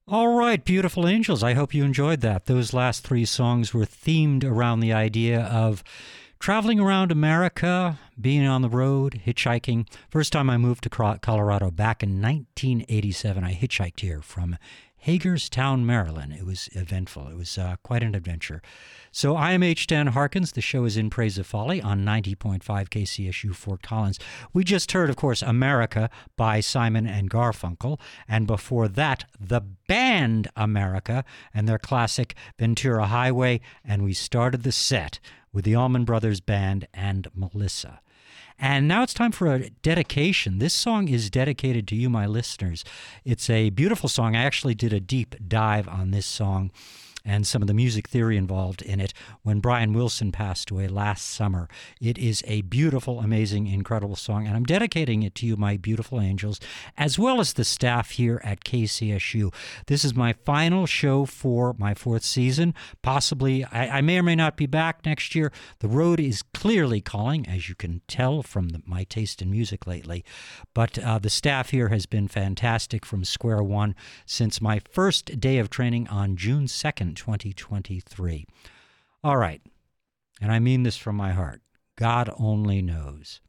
All right, beautiful angels. I hope you enjoyed that. Those last three songs were themed around the idea of traveling around America, being on the road, hitchhiking. First time I moved to Colorado back in 1987, I hitchhiked here from Hagerstown, Maryland. It was eventful. It was quite an adventure. So I am H. Dan Harkins. The show is In Praise of Folly on 90.5 KCSU Fort Collins. We just heard, of course, America by Simon and Garfunkel. And before that, the band America and their classic Ventura Highway. And we started the set with the Allman Brothers Band and Melissa. And now it's time for a dedication. This song is dedicated to you, my listeners. It's a beautiful song. I actually did a deep dive on this song and some of the music theory involved in it when Brian Wilson passed away last summer. It is a beautiful, amazing, incredible song, and I'm dedicating it to you, my beautiful angels, as well as the staff here at KCSU. This is my final show for my fourth season. Possibly, I may or may not be back next year. The road is clearly calling, as you can tell from my taste in music lately. But the staff here has been fantastic from square one since my first day of training on June 2nd, 2023. All right, and I mean this from my heart. God only knows.